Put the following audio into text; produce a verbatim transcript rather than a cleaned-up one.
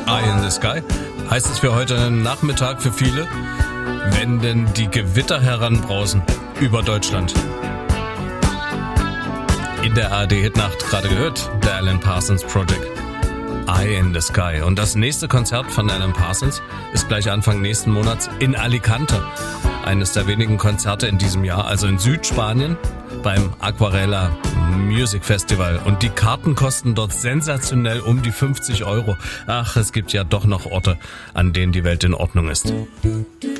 Eye in the Sky. Heißt es für heute Nachmittag für viele, wenn denn die Gewitter heranbrausen über Deutschland. In der A R D-Hitnacht gerade gehört, der Alan Parsons Project. Eye in the Sky. Und das nächste Konzert von Alan Parsons ist gleich Anfang nächsten Monats in Alicante. Eines der wenigen Konzerte in diesem Jahr, also in Südspanien, beim Aquarela Music Festival. Und die Karten kosten dort sensationell um die fünfzig Euro. Ach, es gibt ja doch noch Orte, an denen die Welt in Ordnung ist.